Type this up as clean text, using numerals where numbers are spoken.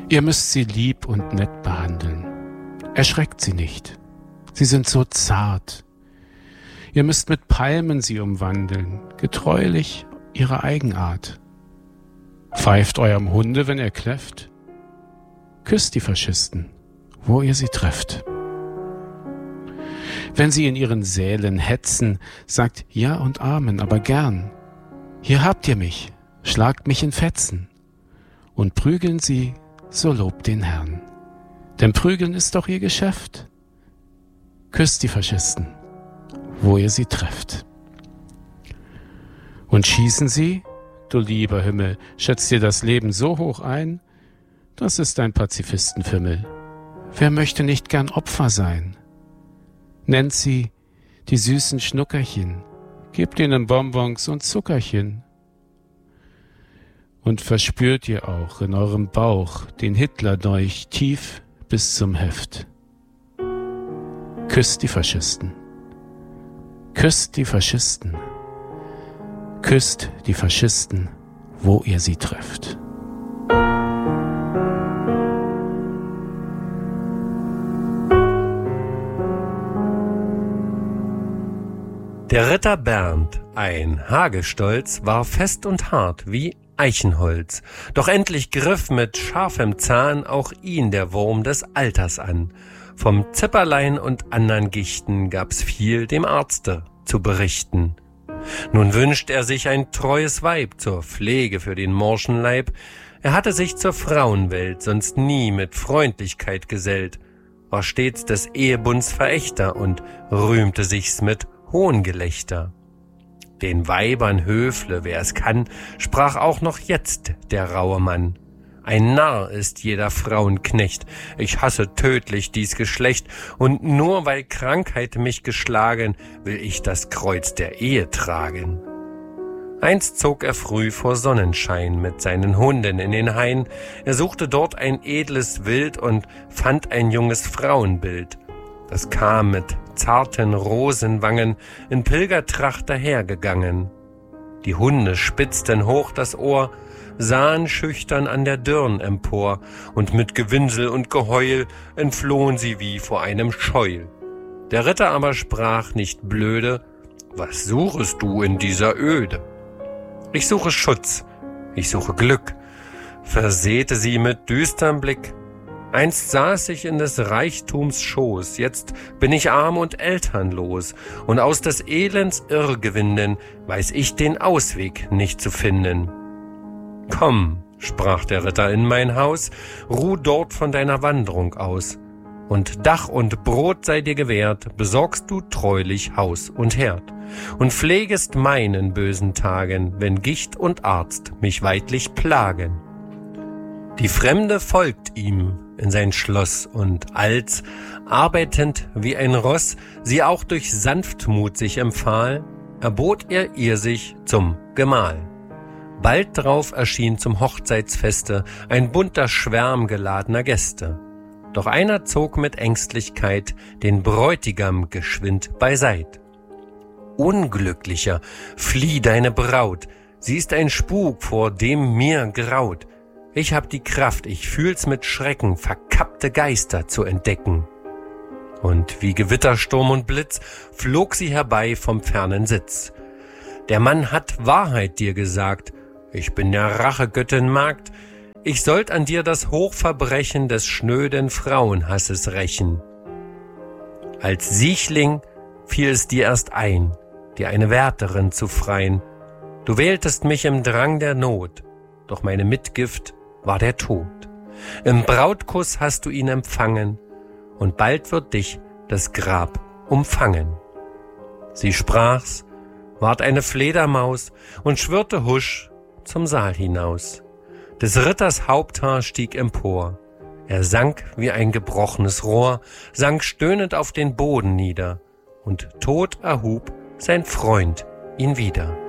Ihr müsst sie lieb und nett behandeln. Erschreckt sie nicht. Sie sind so zart. Ihr müsst mit Palmen sie umwandeln, getreulich ihrer Eigenart. Pfeift eurem Hunde, wenn er kläfft. Küsst die Faschisten, wo ihr sie trefft. Wenn sie in ihren Sälen hetzen, sagt Ja und Amen, aber gern. Hier habt ihr mich, schlagt mich in Fetzen. Und prügeln sie, so lobt den Herrn. Denn prügeln ist doch ihr Geschäft. Küsst die Faschisten, wo ihr sie trefft. Und schießen sie, du lieber Himmel, schätzt dir das Leben so hoch ein? Das ist ein Pazifistenfimmel. Wer möchte nicht gern Opfer sein? Nennt sie die süßen Schnuckerchen, gebt ihnen Bonbons und Zuckerchen. Und verspürt ihr auch in eurem Bauch den Hitlerdolch tief bis zum Heft. Küsst die Faschisten. Küsst die Faschisten. Küsst die Faschisten, wo ihr sie trefft. Der Ritter Bernd, ein Hagestolz, war fest und hart wie Eichenholz. Doch endlich griff mit scharfem Zahn auch ihn der Wurm des Alters an. Vom Zipperlein und andern Gichten gab's viel dem Arzte zu berichten. Nun wünscht er sich ein treues Weib zur Pflege für den morschen Leib. Er hatte sich zur Frauenwelt sonst nie mit Freundlichkeit gesellt, war stets des Ehebunds Verächter und rühmte sich's mit Hohngelächter. Den Weibern Höfle, wer es kann, sprach auch noch jetzt der raue Mann. Ein Narr ist jeder Frauenknecht, ich hasse tödlich dies Geschlecht, und nur weil Krankheit mich geschlagen, will ich das Kreuz der Ehe tragen. Einst zog er früh vor Sonnenschein mit seinen Hunden in den Hain, er suchte dort ein edles Wild und fand ein junges Frauenbild. Das kam mit zarten Rosenwangen in Pilgertracht dahergegangen. Die Hunde spitzten hoch das Ohr, sahen schüchtern an der Dirn empor, und mit Gewinsel und Geheul entflohen sie wie vor einem Scheuel. Der Ritter aber sprach nicht blöde: Was suchest du in dieser Öde? Ich suche Schutz, ich suche Glück, versäte sie mit düsterem Blick. Einst saß ich in des Reichtums Schoß, jetzt bin ich arm und elternlos, und aus des Elends Irrgewinden weiß ich den Ausweg nicht zu finden. Komm, sprach der Ritter, in mein Haus, ruh dort von deiner Wanderung aus, und Dach und Brot sei dir gewährt, besorgst du treulich Haus und Herd, und pflegest meinen bösen Tagen, wenn Gicht und Arzt mich weidlich plagen. Die Fremde folgt ihm in sein Schloss, und als, arbeitend wie ein Ross, sie auch durch Sanftmut sich empfahl, erbot er ihr sich zum Gemahl. Bald drauf erschien zum Hochzeitsfeste ein bunter Schwärm geladener Gäste. Doch einer zog mit Ängstlichkeit den Bräutigam geschwind beiseit. Unglücklicher, flieh deine Braut, sie ist ein Spuk, vor dem mir graut. Ich hab die Kraft, ich fühl's mit Schrecken, verkappte Geister zu entdecken. Und wie Gewittersturm und Blitz flog sie herbei vom fernen Sitz. Der Mann hat Wahrheit dir gesagt, ich bin der Rachegöttin Magd, ich sollt an dir das Hochverbrechen des schnöden Frauenhasses rächen. Als Siechling fiel es dir erst ein, dir eine Wärterin zu freien. Du wähltest mich im Drang der Not, doch meine Mitgift war der Tod. Im Brautkuss hast du ihn empfangen, und bald wird dich das Grab umfangen. Sie sprach's, ward eine Fledermaus und schwirrte husch zum Saal hinaus. Des Ritters Haupthaar stieg empor. Er sank wie ein gebrochenes Rohr, sank stöhnend auf den Boden nieder, und tot erhub sein Freund ihn wieder.